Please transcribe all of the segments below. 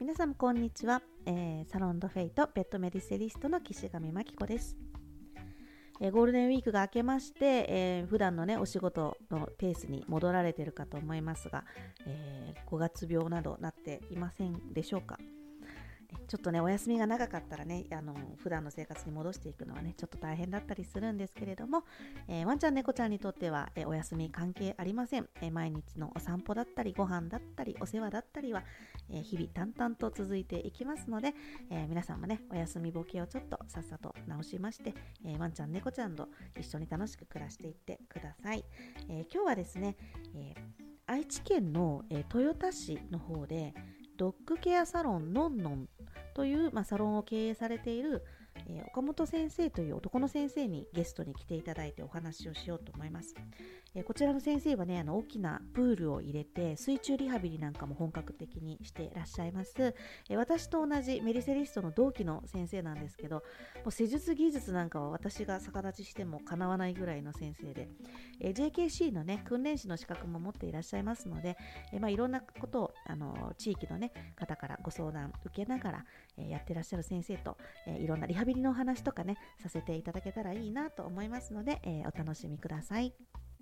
皆さんこんにちは、サロンドフェイトペットメディセリストの岸上真紀子です。ゴールデンウィークが明けまして、普段のねお仕事のペースに戻られているかと思いますが、5月病などなっていませんでしょうか。ちょっとねお休みが長かったらね普段の生活に戻していくのはねちょっと大変だったりするんですけれども、ワンちゃん猫ちゃんにとっては、お休み関係ありません。毎日のお散歩だったりご飯だったりお世話だったりは、日々淡々と続いていきますので、皆さんもねお休みボケをちょっとさっさと直しまして、ワンちゃん猫ちゃんと一緒に楽しく暮らしていってください。今日はですね、愛知県の、豊田市の方でドッグケアサロンのんのんという、サロンを経営されている、岡本先生という男の先生にゲストに来ていただいてお話をしようと思います。こちらの先生はね大きなプールを入れて水中リハビリなんかも本格的にしていらっしゃいます。私と同じメディセリストの同期の先生なんですけど、もう施術技術なんかは私が逆立ちしてもかなわないぐらいの先生で、JKC のね訓練士の資格も持っていらっしゃいますので、いろんなことを地域のね方からご相談受けながら、やってらっしゃる先生と、いろんなリハビリのお話とかねさせていただけたらいいなと思いますので、お楽しみください。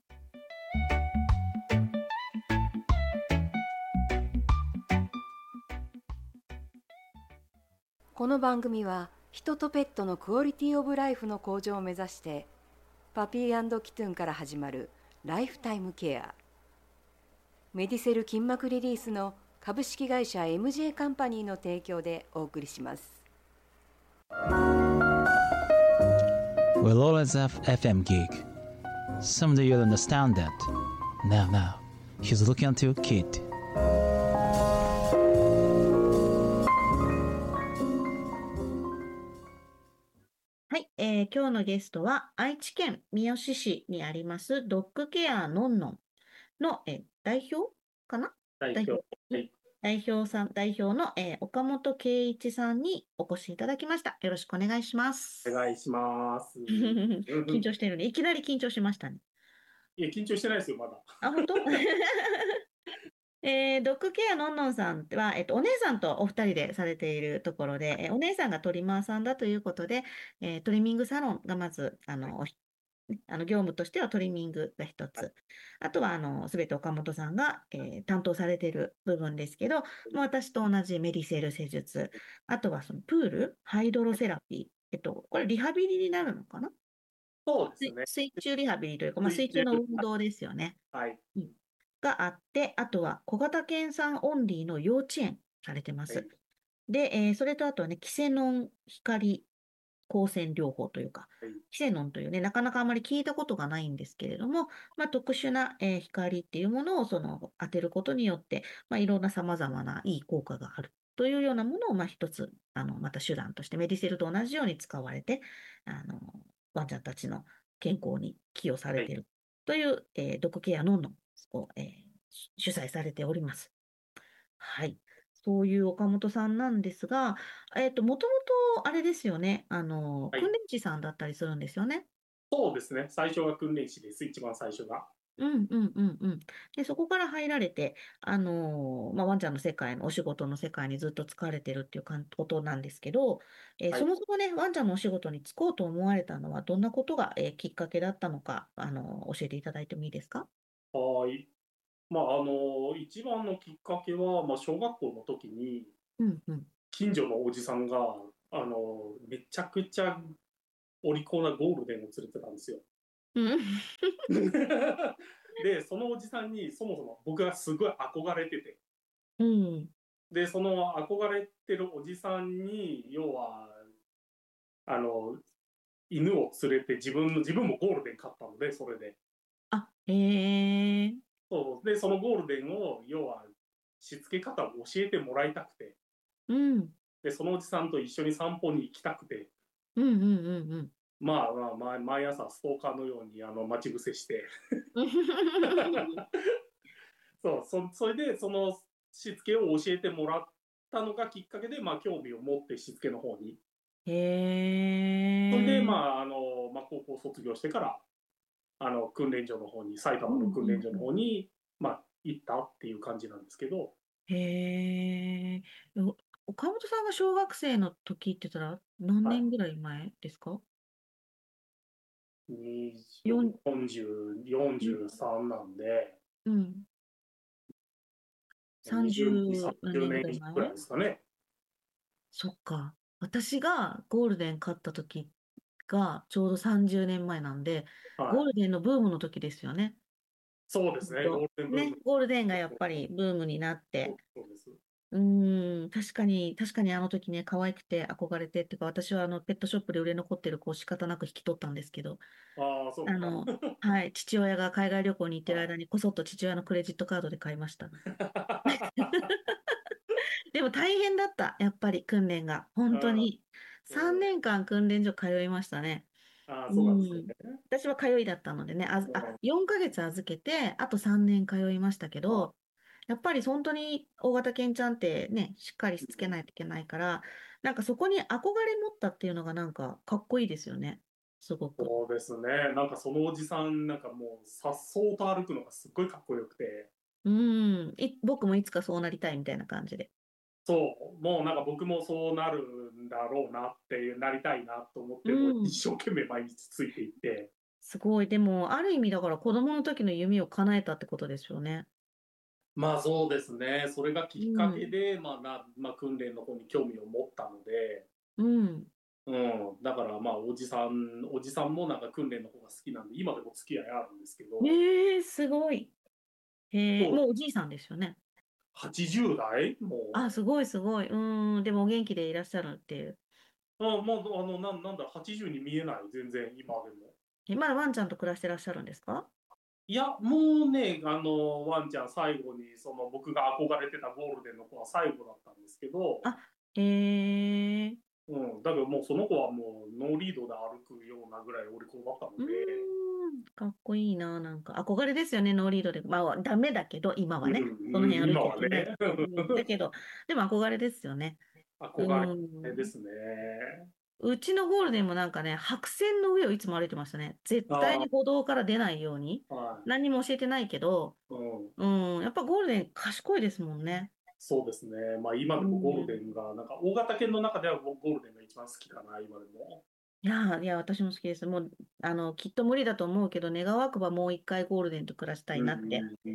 この番組は人とペットのクオリティオブライフの向上を目指してパピー&キトゥンから始まるライフタイムケア、メディセル筋膜リリースの株式会社 MJ カンパニーの提供でお送りします。 We'll always have FM gig. Someday you'll understand that. Now, he's looking at your kid. はい、今日のゲストは愛知県みよし市にありますドッグケアのんのんの、代表かな代表の、岡本圭一さんにお越しいただきました。よろしくお願いします。 お願いします。 緊張しているね。いきなり緊張しましたね。 いや、緊張してないですよ、まだ。 あ、本当？ドッグケアのんのんさんは、お姉さんとお二人でされているところで、お姉さんがトリマーさんだということで、トリミングサロンがまず、業務としてはトリミングが一つ。あとは、すべて岡本さんが、担当されている部分ですけど、私と同じメディセル施術。あとはそのプール、ハイドロセラピー。これリハビリになるのかな？ そうですね。 水中リハビリというか、水中の運動ですよね。 はい。 があって、あとは小型犬さんオンリーの幼稚園されてます。 はい、 で、それとあとはね、キセノン光光線療法というか、 はい、 キセノンというね、なかなかあまり聞いたことがないんですけれども、特殊な、光っていうものを当てることによって、いろんな様々ないい効果があるというようなものを、一つ、また手段としてメディセルと同じように使われて、ワンちゃんたちの健康に寄与されているという、ドッグケアのを、主催されております。はい。そういう岡本さんなんですが、もともとあれですよね、訓練士さんだったりするんですよね。 そうですね。最初が訓練士です、一番最初が。 で、そこから入られて、ワンちゃんの世界のお仕事の世界にずっと使われてるっていうことなんですけど、そもそもね、ワンちゃんのお仕事に就こうと思われたのは、どんなことが、きっかけだったのか、教えていただいてもいいですか？ はい。一番のきっかけは、小学校の時に、近所のおじさんが、めちゃくちゃお利口なゴールデンを連れてたんですよ。で、そのおじさんにそもそも僕がすごい憧れてて、で、その憧れてるおじさんに、要は、犬を連れて自分もゴールデン買ったので、それで。そうで、そのゴールデンを、要は、しつけ方を教えてもらいたくて、で、そのおじさんと一緒に散歩に行きたくて、毎朝ストーカーのように待ち伏せしてそれでそのしつけを教えてもらったのがきっかけで、興味を持ってしつけの方に。それで、高校卒業してから訓練所の方に、埼玉の訓練所の方に、行ったっていう感じなんですけど。 岡本さんが小学生の時って言ったら何はい。 年ぐらい前ですか？ 20 4、 40、43なんで、 うん、 20、 30何 30 年ぐらい年くらい前。 ですかね。 そっか。私がゴールデン買った時がちょうど30年前なんで、ゴーはい。 ルデンのブームの時ですよね。 そうですね、ゴーきっとルデンブーム。 ね、ゴールデンがやっぱりブームになって、 そうです。 確かにあの時ね、可愛くて憧れてっていうか、私はペットショップで売れ残ってる子を仕方なく引き取ったんですけど、 ああ、そうか。 あの、はい、父親が海外旅行に行ってるは間にこそっと父親のクレジットカードで買いました。 い。 でも大変だった、やっぱり訓練が。本当あに。 ー、うん、 3年間訓練所通いましたね。 あー、 うそうなんですね。 ん。私は通いだったのでね、4ヶ月預けて、あと3年通いましたけあど、やっぱり本当に大型犬ちゃんってね、しっかりしつけないといけないから、なんかそこに憧れ持ったっていうのがなんかかっこいいですよね。すごく。 そうですね。なんかそのおじさん、なんかもう、さっそうと歩くのがすっごいかっこよくて、 僕もいつかそうなりたいみたいな感じで。 そう、もうなんか僕もそうなるんだろうなっていう、なりたいなと思っうて、もう一ん。 生懸命毎日ついていって、 すごい。でも、ある意味だから子供の時の夢を叶えたってことですよね。 まあそうですね。それがきうっかけん。 で、まあ訓練の方に興味を持ったので、 うん。 うん、だからまあおじさんもなんか訓練の方が好きなんで、今でも付き合いあるんですけど、 すごい。 そう、 もうおじいさんですよね。 80代もあ、すごいすごい。でもお元気でいらっしゃるっていう。 う、もうなんだ、80に見えない、全然今でも。 まだワンちゃんと暮らしてらっしゃるんですか？ いや、もうね、ワンちゃん最後に、その僕が憧れてたゴールデンの子は最後だったんですけど、 あ、へえ。 うん、だけどもうその子はもうノーリードで歩くようなぐらいお利口だったので、 かっこいいな、なんか。憧れですよね、ノーリードで。まあ、ダメだけど、今はうん、 ね。そのうん、 辺歩い今はね、 ちゃいけない。だけど、でも憧れですよね。う憧れでん。 すね。 うちのゴールデンもなんかね、白線の上をいつも歩いてましたね。絶対あに歩道から出ないように。 あ、はい。 何にも教えてないけど、 うん、 やっぱゴールデン賢いですもんね。 そうですね。まあ今うでもゴールデん。 ンが、なんか大型犬の中ではゴールデンが一番好きかな、今でも。 いや、私も好きです。もう、きっと無理だと思うけど、願わくばもう一回ゴールデンと暮らしたいうん、 なってうん、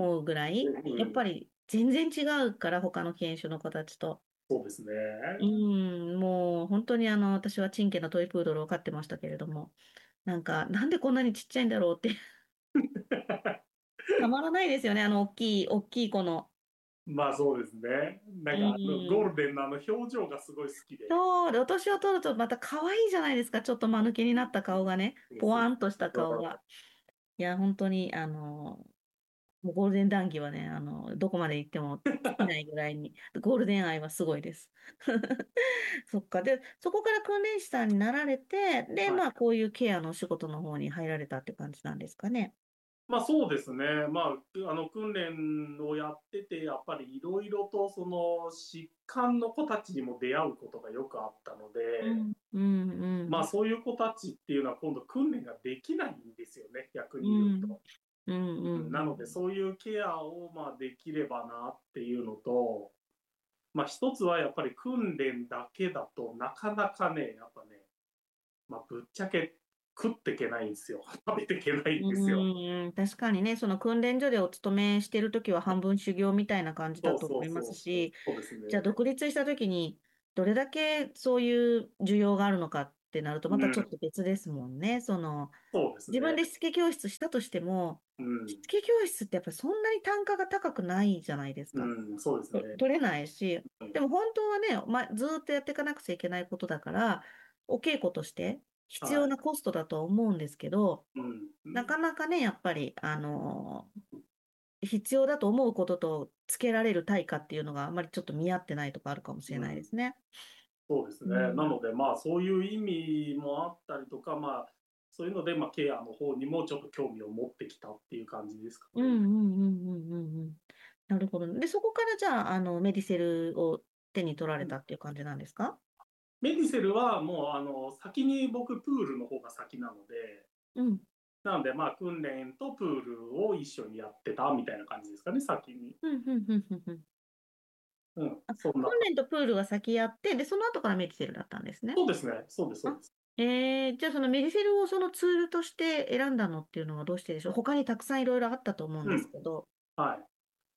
思うぐらい、 うん、 やっぱり全然違うから、他の犬種の子たちと。 そうですね。 もう本当に私はチンケなトイプードルを飼ってましたけれども、なんか、なんでこんなにちっちゃいんだろうってたまらないですよね、大きい子の。 まあそうですね。なうんかゴーん。 ルデンのあの表情がすごい好きで。 そうで、お年を取るとまた可愛いじゃないですか、ちょっと間抜けになった顔がね、ポそうそうワーンとした顔そが。いや、本当に、もうゴールデン談義はね、どこまで行っても尽きないぐらいに、ゴールデン愛はすごいです。そっか。で、そこから訓練士さんになられて、で、 う。はい。 まあ、こういうケアのお仕事の方に入られたって感じなんですかね。 まあそうですね。まあ、訓練をやってて、やっぱりいろいろとその疾患の子たちにも出会うことがよくあったので、 うん、うん、うん、 まあそういう子たちっていうのは今度訓練ができないんですよね、逆うに言うん、 と。 うん、うん、 なのでそういうケアをまあできればなっていうのと、まあ一つはやっぱり訓練だけだとなかなかね、やっぱね、まあぶっちゃけ食っていけないんですよ。食べていけないんですよ。 確かにね、その訓練所でお勤めしてるときは半分修行みたいな感じだそうと思いまそうそうそう、 すし、 そうですじゃあね。 独立したときにどれだけそういう需要があるのかってなるとまたちょっうん、 と別ですもんね。 そうですね。 自分でしつけ教室したとしても、 うん、 しつけ教室ってやっぱりそんなに単価が高くないじゃないですか。 うん、そうですね。 取れないし、 うん、 でも本当はね、ずーっとやっていかなくちゃいけないことだから、お稽古として必要はなコストだとは思うんですけど、 い。うん、うなん、 かなかね、やっぱり、必要だと思うこととつけられる対価っていうのがあんまりちょっと見合ってないとかあるかもしれないでうん、 すね。 そうですね。なうん。 ので、まあ、そういう意味もあったりとか、まあ、そういうので、まあ、ケアの方にもちょっと興味を持ってきたっていう感じですかね。 うんうんうんうんうんうん。なるほど。で、そこからじゃあ、メディセルを手に取られたっていう感じなんですか？ メディセルはもう、先に僕、プールの方が先なので、 うん。 なので、まあ、訓練とプールを一緒にやってたみたいな感じですかね、先に。 うん、うん、うん、うん。うん。 そんな。 訓練とプールが先やって、で、その後からメディセルだったんですね。 そうですね。そうです、そうです。 じゃあそのメディセルをそのツールとして選んだのっていうのはどうしてでしょう？他にたくさんいろいろあったと思うんですけど。 はい。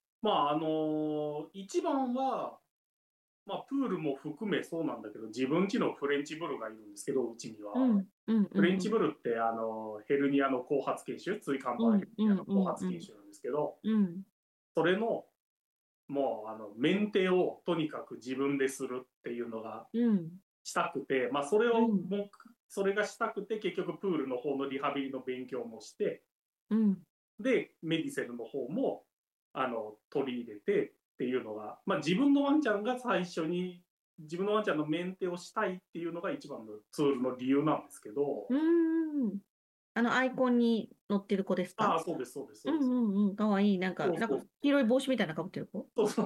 一番は、プールも含めそうなんだけど、自分家のフレンチブルがいるんですけど、うちには。フレンチブルって、ヘルニアの後発研修、椎間板ヘルニアの後発研修なんですけど、それの、もう、メンテをとにかく自分でするっていうのがしたくて、それがしたくて、結局プールの方のリハビリの勉強もして、で、メディセルの方も、取り入れてっていうのが、自分のワンちゃんが最初に、自分のワンちゃんのメンテをしたいっていうのが一番のツールの理由なんですけど。 アイコンに載ってる子ですか？ そうです、そうです。 かわいい。なんか黄色い帽子みたいなかぶってる子。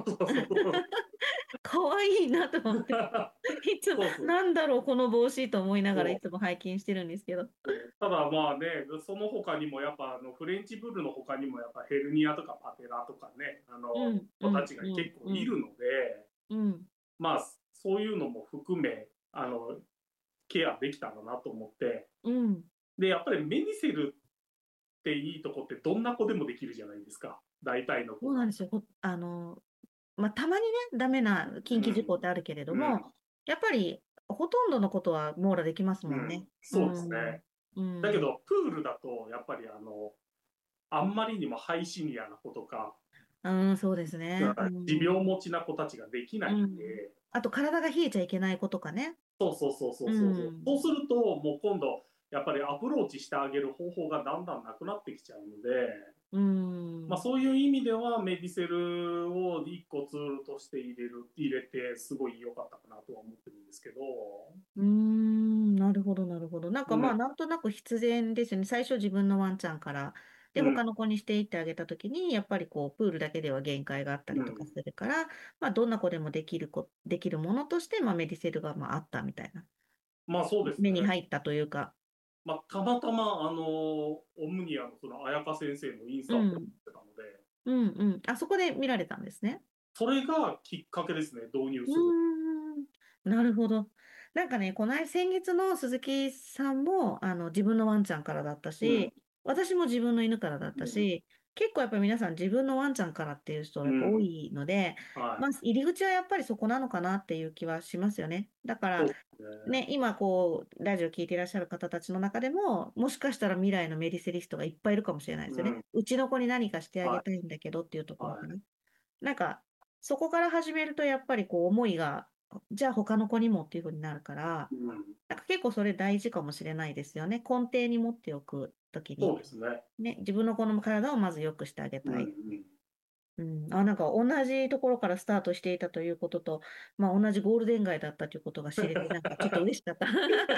かわいいなと思って。いつも、なんだろう、この帽子と思いながらいつも拝見してるんですけど。 ただその他にもやっぱフレンチブルの他にもやっぱヘルニアとかパテラとかね、子たちが結構いるので、そういうのも含め、ケアできたらなと思って、で、やっぱりメディセルっていいとこってどんな子でもできるじゃないですか、大体の子。 そうなんですよ。たまにね、ダメな近畿事項ってあるけれども、やっぱりほとんどのことは網羅できますもんね。 そうですね。だけど、プールだと、やっぱりあんまりにもハイシニアな子とか、 そうですね。 持病持ちな子たちができないんで。 あと、体が冷えちゃいけない子とかね。 そうすると、もう今度、やっぱりアプローチしてあげる方法がだんだんなくなってきちゃうので、そういう意味ではメディセルを一個ツールとして入れてすごい良かったかなとは思ってるんですけど。 なるほど、なるほど。なんかなんとなく必然ですよね。最初自分のワンちゃんから、で、他の子にしていってあげたときに、やっぱりこう、プールだけでは限界があったりとかするから、どんな子でもできるものとして、メディセルがあったみたいな。 そうですね。 目に入ったというか。 たまたま、オムニアのその彩香先生のインスタを撮ってたので、 あそこで見られたんですね。 それがきっかけですね、導入する。 なるほど。なんかね、先月の鈴木さんも自分のワンちゃんからだったし、私も自分の犬からだったし、結構やっぱり皆さん自分のワンちゃんからっていう人がやっぱ多いので、入り口はやっぱりそこなのかなっていう気はしますよね。だから、ね、今ラジオ聞いていらっしゃる方たちの中でも、もしかしたら未来のメディセリストがいっぱいいるかもしれないですよね。うちの子に何かしてあげたいんだけどっていうところかな。なんか、そこから始めるとやっぱり思いが、じゃあ他の子にもっていう風になるから、なんか結構それ大事かもしれないですよね。根底に持っておくときに。 そうですね。 自分の子の体をまず良くしてあげたい。なんか同じところからスタートしていたということと、同じゴールデン街だったということが知れて、なんかちょっと嬉しかった。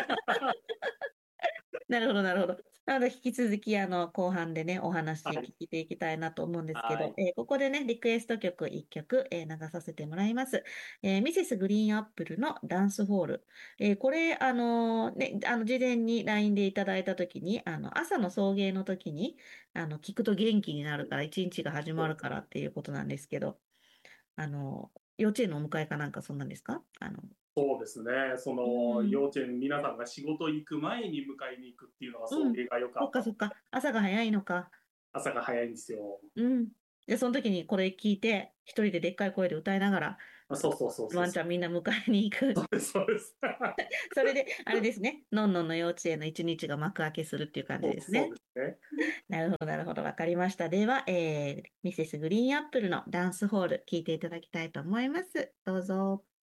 なるほど、なるほど。なので、引き続き、後半でね、お話聞いていきたいなと思うんですけど、ここでね、リクエスト曲1曲、流させてもらいます。ミセスグリーンアップルのダンスホール。これ、事前に LINE でいただいたときに、朝の送迎のときに、聞くと元気になるから、一日が始まるからっていうことなんですけど、幼稚園のお迎えかなんかそんなんですか？ そうですね。幼稚園、皆さんが仕事行く前に迎えに行くっていうのが送迎が良かった。 そっか。朝が早いのか。 朝が早いんですよ。 で、その時にこれ聞いて、一人ででっかい声で歌いながら、ワンちゃんみんな迎えに行く。 そうです。 それで、あれですね、のんのんの幼稚園の一日が幕開けするっていう感じですね。 そうですね。 なるほど、なるほど。わかりました。では、ミセスグリーンアップルのダンスホール、聞いていただきたいと思います。どうぞ。